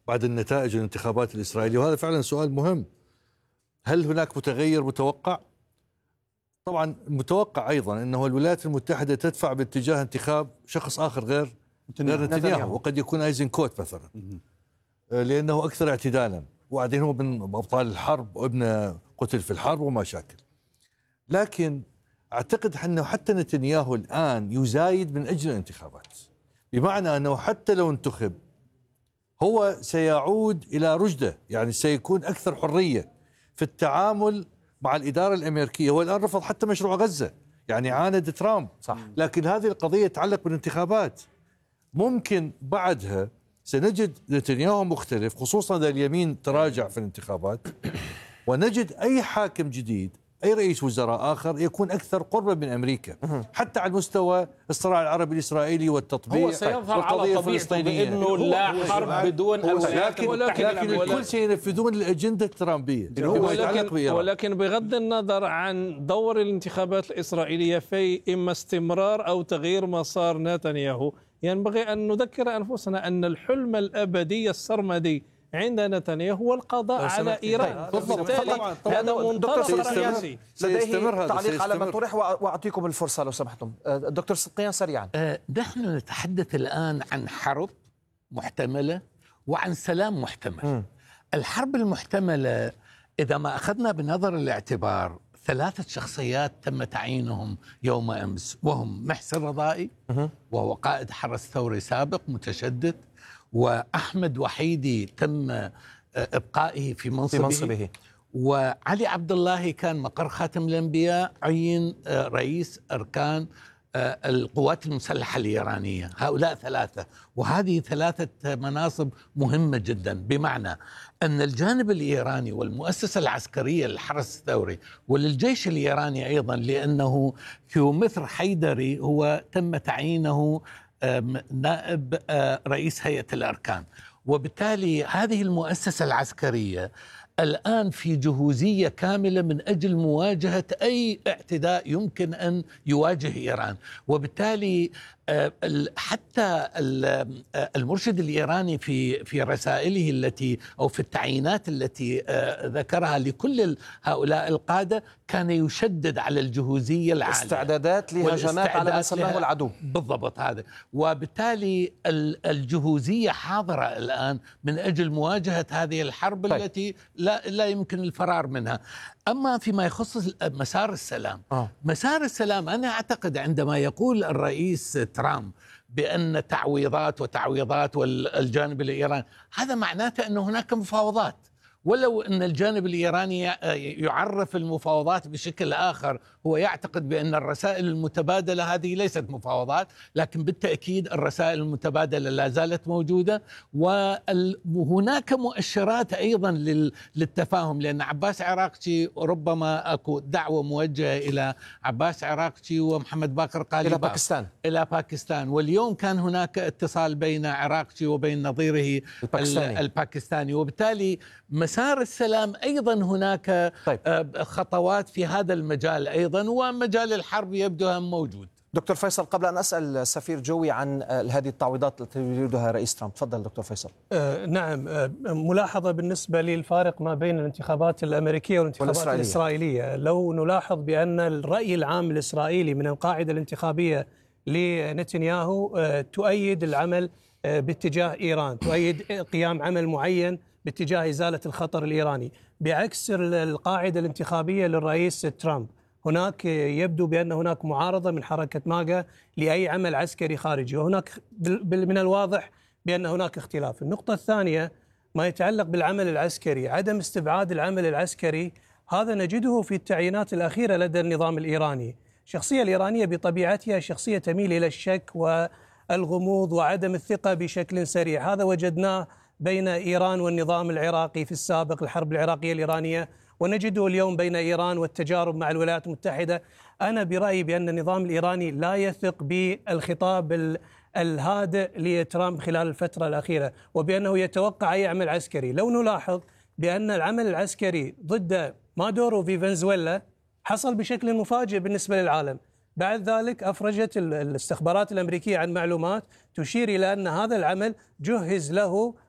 بعد النتائج الانتخابات الإسرائيلية، وهذا فعلا سؤال مهم. هل هناك متغير متوقع؟ طبعا متوقع أيضا أنه الولايات المتحدة تدفع باتجاه انتخاب شخص آخر غير نتنياهو، وقد يكون أيزنكوت مثلا، لأنه أكثر اعتدالا، وبعدين هو من أبطال الحرب وابنه قتل في الحرب ومشاكل. لكن أعتقد أنه حتى نتنياهو الآن يزايد من أجل الانتخابات، بمعنى أنه حتى لو انتخب هو سيعود إلى رشده، يعني سيكون أكثر حرية في التعامل مع الإدارة الأمريكية. هو الآن رفض حتى مشروع غزة، يعني عاند ترامب، صح. لكن هذه القضية تتعلق بالانتخابات، ممكن بعدها سنجد نتنياهو مختلف، خصوصا إذا اليمين تراجع في الانتخابات، ونجد أي حاكم جديد، أي رئيس وزراء آخر يكون أكثر قربا من أمريكا، حتى على المستوى الصراع العربي الإسرائيلي والتطبيع. هو سيظهر على طبيعته بأنه لا حرب بدون الولايات المتحدة، لكن الكل سينفذون الأجندة الترامبية. ولكن بغض النظر عن دور الانتخابات الإسرائيلية في إما استمرار أو تغيير مسار نتنياهو، ينبغي أن نذكر أنفسنا أن الحلم الأبدي السرمدي عند نتنياهو هو القضاء على إيران. بالتالي هذا منطلق رئيسي. لديه تعليق على ما طرح، وأعطيكم الفرصة لو سمحتم. دكتور صدقيان سريعا. نحن نتحدث الآن عن حرب محتملة وعن سلام محتمل. الحرب المحتملة إذا ما أخذنا بنظر الاعتبار 3 شخصيات تم تعيينهم يوم أمس، وهم محسن رضائي وهو قائد حرس ثوري سابق متشدد، وأحمد وحيدي تم إبقائه في منصبه، وعلي عبد الله كان مقر خاتم الأنبياء عين رئيس أركان القوات المسلحة الإيرانية. هؤلاء 3، وهذه 3 مناصب مهمة جدا، بمعنى أن الجانب الإيراني والمؤسسة العسكرية للحرس الثوري وللجيش الإيراني أيضا، لأنه كيومتر حيدري هو تم تعيينه نائب رئيس هيئة الأركان، وبالتالي هذه المؤسسة العسكرية الآن في جهوزية كاملة من أجل مواجهة أي اعتداء يمكن أن يواجه إيران. وبالتالي حتى المرشد الإيراني في رسائله التي أو في التعيينات التي ذكرها لكل هؤلاء القادة كان يشدد على الجهوزية العالية، استعدادات لهجمات على ما سماه العدو. بالضبط هذا. وبالتالي الجهوزية حاضرة الآن من أجل مواجهة هذه الحرب التي لا يمكن الفرار منها. أما فيما يخص مسار السلام، مسار السلام أنا أعتقد عندما يقول الرئيس ترامب بأن تعويضات والجانب الإيراني، هذا معناته أن هناك مفاوضات، ولو أن الجانب الإيراني يعرف المفاوضات بشكل آخر، هو يعتقد بأن الرسائل المتبادلة هذه ليست مفاوضات، لكن بالتأكيد الرسائل المتبادلة لا زالت موجودة، وهناك مؤشرات أيضا للتفاهم، لأن عباس عراقجي ربما أكو دعوة موجهة إلى عباس عراقجي ومحمد باقر قالباف إلى باكستان، واليوم كان هناك اتصال بين عراقجي وبين نظيره الباكستاني، وبالتالي مسار السلام أيضا هناك خطوات في هذا المجال أيضا، ومجال الحرب يبدو موجود. دكتور فيصل، قبل أن أسأل السفير جوي عن هذه التعويضات التي يريدها رئيس ترامب، تفضل دكتور فيصل. نعم، ملاحظة بالنسبة للفارق ما بين الانتخابات الأمريكية والانتخابات الإسرائيلية. لو نلاحظ بأن الرأي العام الإسرائيلي من القاعدة الانتخابية لنتنياهو تؤيد العمل باتجاه إيران، تؤيد قيام عمل معين باتجاه إزالة الخطر الإيراني، بعكس القاعدة الانتخابية للرئيس ترامب. هناك يبدو بأن هناك معارضة من حركة ماغا لأي عمل عسكري خارجي، وهناك من الواضح بأن هناك اختلاف. النقطة الثانية ما يتعلق بالعمل العسكري، عدم استبعاد العمل العسكري، هذا نجده في التعيينات الأخيرة لدى النظام الإيراني. الشخصية الإيرانية بطبيعتها شخصية تميل إلى الشك والغموض وعدم الثقة بشكل سريع، هذا وجدناه بين إيران والنظام العراقي في السابق، الحرب العراقية الإيرانية، ونجده اليوم بين إيران والتجارب مع الولايات المتحدة. أنا برأيي بأن النظام الإيراني لا يثق بالخطاب الهادئ لترامب خلال الفترة الأخيرة، وبأنه يتوقع أي عمل عسكري. لو نلاحظ بأن العمل العسكري ضد مادورو في فنزويلا حصل بشكل مفاجئ بالنسبة للعالم. بعد ذلك أفرجت الاستخبارات الأمريكية عن معلومات تشير إلى أن هذا العمل جهز له